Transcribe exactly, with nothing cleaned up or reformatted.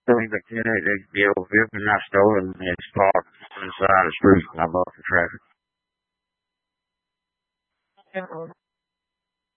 thing that can they be able to vehicle not stolen and it's parked on the side of the street. I lost the traffic.